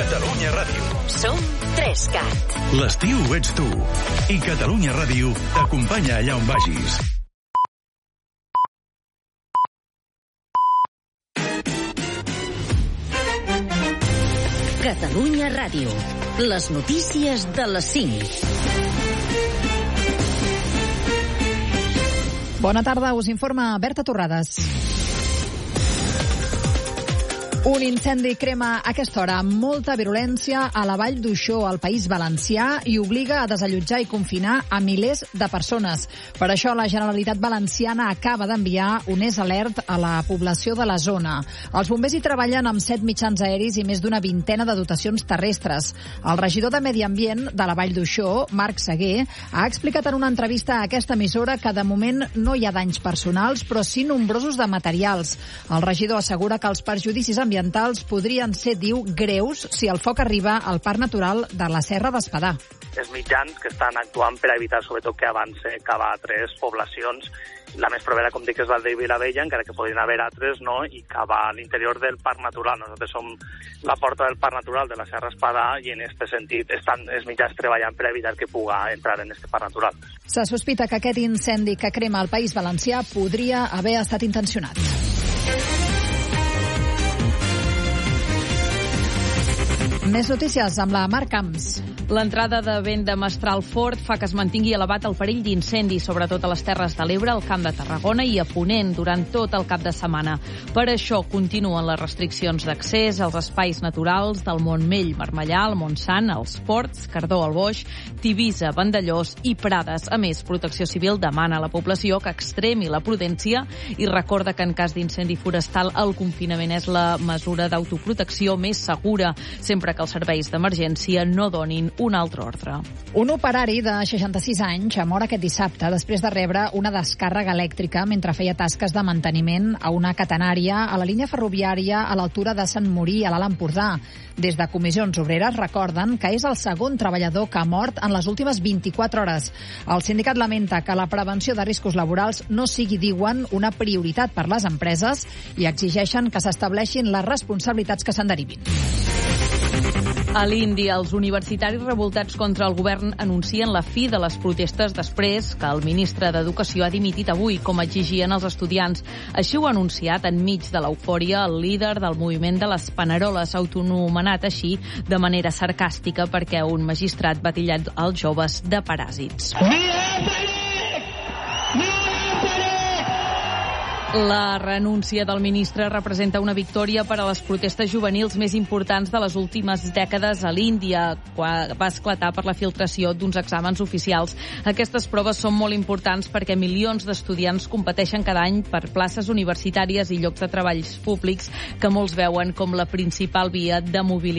Catalunya Ràdio. Som 3CAT. L'estiu ets tu. I Catalunya Ràdio t'acompanya allà on vagis. Catalunya Ràdio. Les notícies de les 5. Bona tarda, us informa Berta Torrades. Un incendi crema a aquesta hora amb molta virulència a la Vall d'Uixó, al País Valencià, i obliga a desallotjar i confinar a milers de persones. Per això la Generalitat Valenciana acaba d'enviar un alert a la població de la zona. Els bombers hi treballen amb 7 mitjans aeris i més d'una vintena de dotacions terrestres. El regidor de Medi Ambient de la Vall d'Uixó, Marc Seguer, ha explicat en una entrevista a aquesta emissora que de moment no hi ha danys personals, però sí nombrosos de materials. El regidor assegura que els perjudicis ambientals podrien ser, diu, greus si el foc arriba al Parc Natural de la Serra d'Espadà. Els mitjans que estan actuant per evitar sobretot que avance cap a altres poblacions. La més propera, com dic, és la de Vilavella, encara que podrien haver altres, no? I cap a l'interior del Parc Natural. Nosaltres som la porta del Parc Natural de la Serra Espadà i en aquest sentit estan els mitjans treballant per evitar que puga entrar en aquest Parc Natural. Se sospita que aquest incendi que crema al País Valencià podria haver estat intencionat. Més notícies amb la Mar Camps. L'entrada de vent de mestral fort fa que es mantingui elevat el perill d'incendi, sobretot a les Terres de l'Ebre, al Camp de Tarragona i a Ponent durant tot el cap de setmana. Per això continuen les restriccions d'accés als espais naturals del Montmell, Marmellà, el Montsant, els Ports, Cardó, el Boix, Tivisa, Vandellós i Prades. A més, Protecció Civil demana a la població que extremi la prudència i recorda que en cas d'incendi forestal el confinament és la mesura d'autoprotecció més segura, sempre que els serveis d'emergència no donin un altre ordre. Un operari de 66 anys mor aquest dissabte després de rebre una descàrrega elèctrica mentre feia tasques de manteniment a una catenària a la línia ferroviària a l'altura de Sant Morí, a l'Alt Empordà. Des de Comissions Obreres recorden que és el segon treballador que ha mort en les últimes 24 hores. El sindicat lamenta que la prevenció de riscos laborals no sigui, diuen, una prioritat per les empreses i exigeixen que s'estableixin les responsabilitats que se'n derivin. A l'Índia, els universitaris revoltats contra el govern anuncien la fi de les protestes després que el ministre d'Educació ha dimitit avui, com exigien els estudiants. Així ho ha anunciat enmig de l'eufòria el líder del moviment de les Paneroles, autonomenat així de manera sarcàstica perquè un magistrat va titllar els joves de paràsits. La renúncia del ministre representa una victòria per a les protestes juvenils més importants de les últimes dècades a l'Índia, quan va esclatar per la filtració d'uns exàmens oficials. Aquestes proves són molt importants perquè milions d'estudiants competeixen cada any per places universitàries i llocs de treballs públics que molts veuen com la principal via de mobilitat